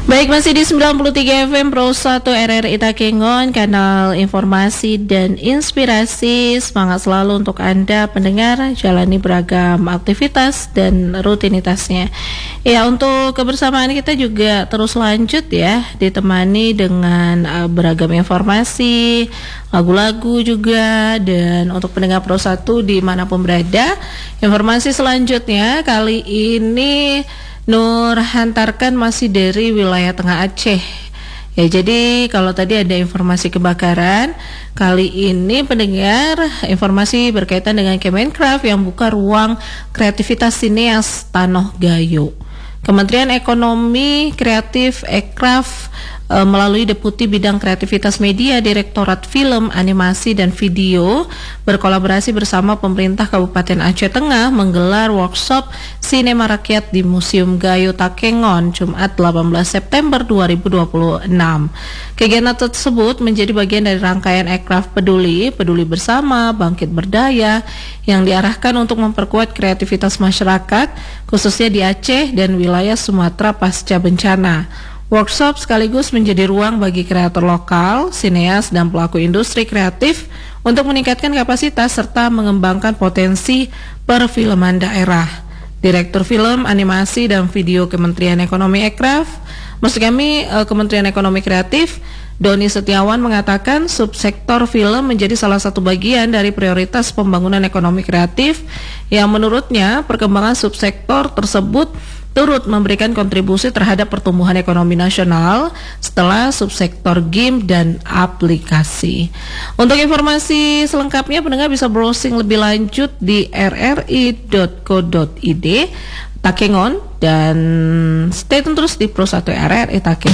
Baik, masih di 93 FM Pro 1 RRI Takengon, kanal informasi dan inspirasi. Semangat selalu untuk Anda pendengar, jalani beragam aktivitas dan rutinitasnya. Ya, untuk kebersamaan kita juga terus lanjut ya, ditemani dengan beragam informasi, lagu-lagu juga. Dan untuk pendengar Pro 1 dimanapun berada, informasi selanjutnya kali ini Nur hantarkan masih dari wilayah Tengah Aceh. Ya, jadi kalau tadi ada informasi kebakaran, kali ini pendengar informasi berkaitan dengan Kemenkraf yang buka ruang kreativitas sineas Tanoh Gayo. Kementerian Ekonomi Kreatif Ekraf melalui Deputi Bidang Kreativitas Media Direktorat Film, Animasi dan Video berkolaborasi bersama pemerintah Kabupaten Aceh Tengah menggelar workshop sinema rakyat di Museum Gayo Takengon Jumat 18 September 2026. Kegiatan tersebut menjadi bagian dari rangkaian Ekraf Peduli Bersama, Bangkit Berdaya yang diarahkan untuk memperkuat kreativitas masyarakat khususnya di Aceh dan wilayah Sumatera pasca bencana. Workshop sekaligus menjadi ruang bagi kreator lokal, sineas, dan pelaku industri kreatif untuk meningkatkan kapasitas serta mengembangkan potensi perfilman daerah. Direktur Film, Animasi, dan Video Kementerian Ekonomi Ekraf, maksud kami Kementerian Ekonomi Kreatif, Doni Setiawan mengatakan subsektor film menjadi salah satu bagian dari prioritas pembangunan ekonomi kreatif yang menurutnya perkembangan subsektor tersebut turut memberikan kontribusi terhadap pertumbuhan ekonomi nasional setelah subsektor game dan aplikasi. Untuk informasi selengkapnya pendengar bisa browsing lebih lanjut di rri.co.id Takengon dan stay tune terus di Pro 1 RRI Takengon.